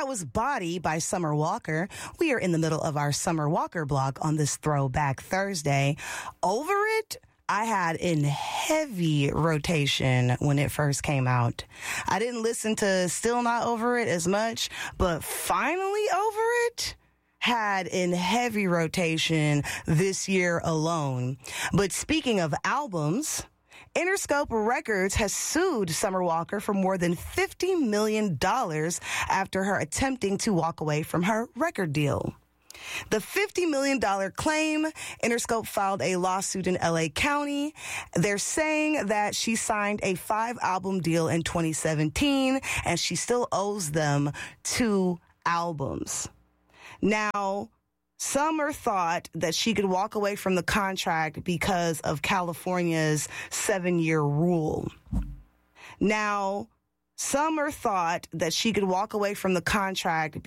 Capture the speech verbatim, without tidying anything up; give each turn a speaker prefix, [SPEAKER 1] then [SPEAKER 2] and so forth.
[SPEAKER 1] That was Body by Summer Walker. We are in the middle of our Summer Walker block on this Throwback Thursday. Over It, I had in heavy rotation when it first came out. I didn't listen to Still Not Over It as much, but Finally Over It had in heavy rotation this year alone. But speaking of albums, Interscope Records has sued Summer Walker for more than fifty million dollars after her attempting to walk away from her record deal. The fifty million dollars claim, Interscope filed a lawsuit in L A County. They're saying that she signed a five-album deal in twenty seventeen, and she still owes them two albums. Now, Summer thought that she could walk away from the contract because of California's seven-year rule. Now, Summer thought that she could walk away from the contract